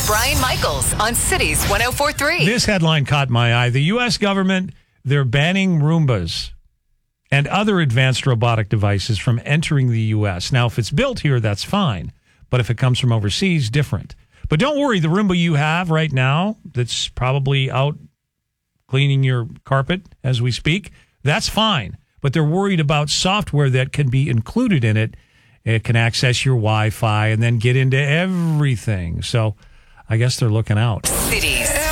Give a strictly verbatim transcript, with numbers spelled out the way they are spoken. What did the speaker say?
Brian Michaels on Cities one oh four point three. This headline caught my eye. The U S government, they're banning Roombas and other advanced robotic devices from entering the U S. Now, if it's built here, that's fine. But if it comes from overseas, different. But don't worry, the Roomba you have right now that's probably out cleaning your carpet as we speak, that's fine. But they're worried about software that can be included in it. It can access your Wi-Fi and then get into everything. So I guess they're looking out. Cities